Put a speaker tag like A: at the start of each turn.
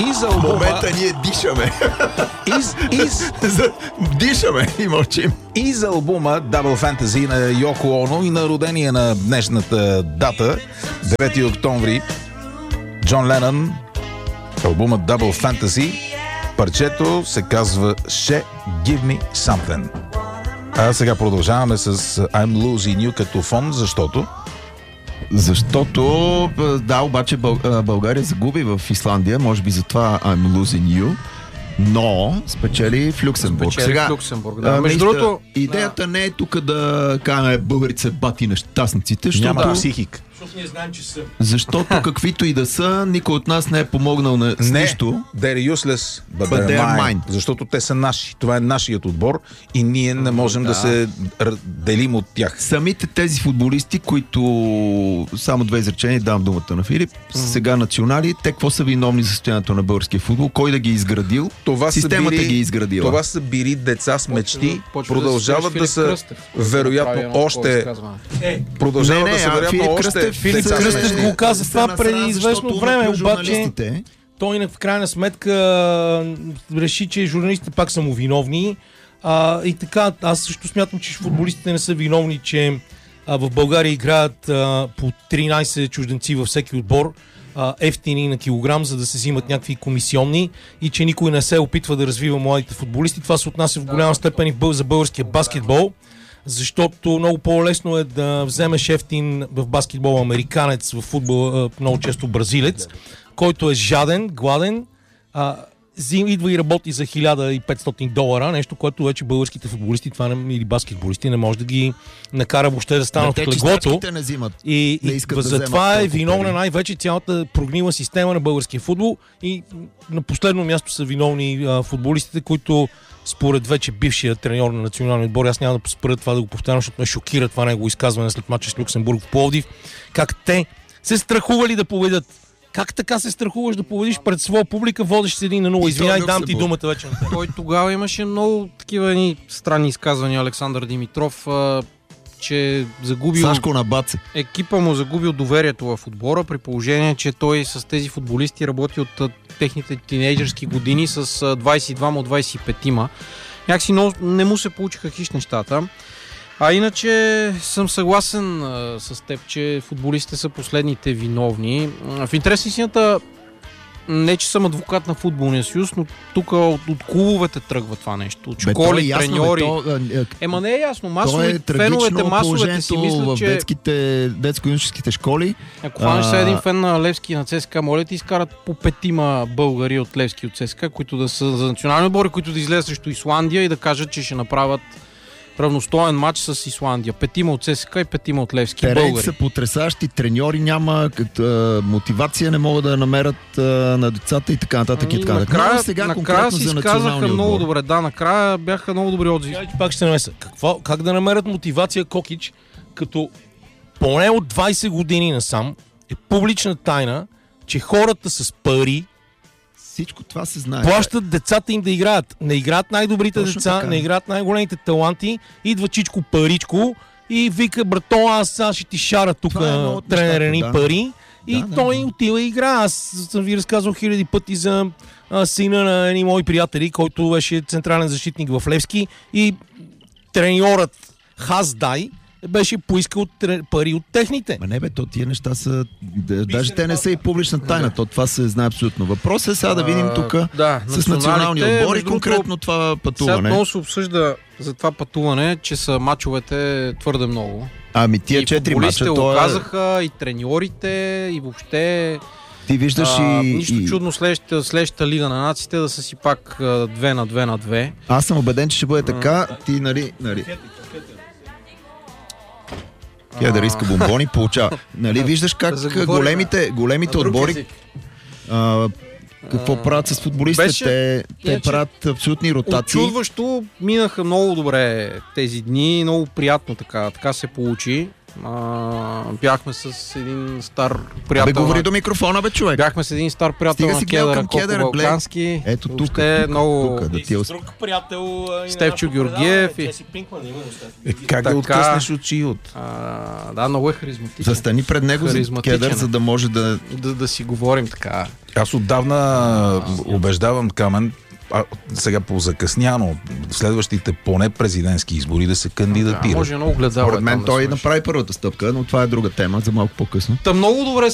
A: В
B: момента ние дишаме. Дишаме и мълчим.
A: И за албума Double Fantasy на Йоко Оно и на родения на днешната дата, 9 октомври, Джон Ленън, албума Double Fantasy, парчето се казва She Give Me Something. А сега продължаваме с I'm Losing You като фон, защото
B: да, обаче България загуби в Исландия, може би затова I'm Losing You, но спечели в Люксембург.
C: Сега, да. Между другото,
B: идеята не е тук да кажем българите се бати нещастниците,
A: няма психик.
C: Защото ние знаем, че са.
B: Защото каквито и да са, никой от нас не е помогнал с нищо.
A: They're useless, but they're mine. Защото те са наши. Това е нашият отбор и ние не можем да се делим от тях.
B: Самите тези футболисти, които само две изречения, давам думата на Филип, сега национали, те какво са виновни за състоянието на българския футбол? Кой да ги изградил? Системата ги изградила.
A: Това са били деца с мечти, продължават да са вероятно още продължават да са вероятно още
C: Филип Кръстев го каза това преди известно време, обаче той в крайна сметка реши, че журналистите пак са му виновни. И така, аз също смятам, че футболистите не са виновни, че в България играят по 13 чужденци във всеки отбор, ефтини на килограм, за да се взимат някакви комисионни и че никой не се опитва да развива младите футболисти. Това се отнася в голяма степен и за българския баскетбол, защото много по-лесно е да вземеш ефтин в баскетбол американец, в футбол много често бразилец, който е жаден, гладен, идва и работи за $1500, нещо, което вече българските футболисти или баскетболисти не може да ги накара въобще да станат от леглото. И за това е виновна най-вече цялата прогнила система на българския футбол и на последно място са виновни футболистите, които според вече бившия треньор на националния отбор, аз няма да спра това да го повтарям, защото ме шокира това негово изказване след мача с Люксембург в Пловдив, как те се страхували да победят. Как така се страхуваш да победиш пред своя публика, водиш с 1-0? Извинявай, дам ти думата вече на теб.
D: Той тогава имаше много такива странни изказвания, Александър Димитров, че загубил...
B: Сашко на Баце.
D: Екипа му загубил доверието в отбора, при положение, че той с тези футболисти работи от техните тинейджърски години с 22 от 25-ма. Някакси не му се получиха хищ нещата. А иначе съм съгласен с теб, че футболистите са последните виновни. В интерес на истината, не че съм адвокат на футболния съюз, но тук от клубовете тръгва това нещо. От школи, треньори. Ема не е ясно. Феновете масовете си мислят, че...
B: детско-юношеските школи.
D: Ако хванеш сега един фен на Левски и на ЦСКА, моля ти изкарат по 5 българи от Левски и от ЦСКА, които да са за национални отбори, които да излезат срещу Исландия и да кажат, че ще направят равностоен матч с Исландия. 5 от ЦСКА и 5 от Левски.
B: Терени са потресащи, треньори няма, мотивация не могат да намерят на децата и така нататък.
D: Накрая си изказаха много добре. Да, накрая бяха много добри отзиви.
C: Пак ще намеса. Как да намерят мотивация Кокич, като поне от 20 години насам е публична тайна, че хората с пари
B: всичко това се знае.
C: Плащат децата им да играят. Не играят най-добрите
B: точно
C: деца,
B: така.
C: Не играят най-големите таланти. Идва Чичко Паричко и вика: брато, аз ще ти шара тук тренера ни пари. И той отива и игра. Аз съм ви разказвал хиляди пъти за сина на едни мои приятели, който беше централен защитник в Левски, и треньорът Хаздай беше поискал пари от техните.
B: Ма не бе, то тия неща са... Даже те не са и публична тайна, то това се знае абсолютно. Въпросът е сега да видим тук с национални отбори конкретно това пътуване.
D: Сега много се обсъжда за това пътуване, че са мачовете твърде много.
B: Ами тия 4 мача,
D: то го казаха, и треньорите, и въобще...
B: Ти виждаш
D: нищо чудно следващата Лига на нациите да са си пак 2 на 2 на 2.
B: Аз съм убеден, че ще бъде така. Ти, нали... Тя да риска бомбони, получава. Нали виждаш как големите отбори какво правят с футболистите? Те правят абсолютни ротации.
D: Очудващо минаха много добре тези дни, много приятно така се получи. Бяхме с един стар приятел.
B: Бе, говори до микрофона, бе, човек.
D: Бяхме с един стар приятел на Кедъра, Коко Балкански.
B: Ето тук.
C: Друг приятел.
D: Стефчо Георгиев.
A: Как да откъснеш очи от?
D: Да, много е харизматичен.
B: Застани пред него за Кедър, за да може
D: да си говорим така.
A: Аз отдавна убеждавам Камен, сега по-закъсняно, следващите поне президентски избори да се кандидатира.
D: Може много гледава.
B: Според мен той направи първата стъпка, но това е друга тема за малко по-късно.
D: Та много добре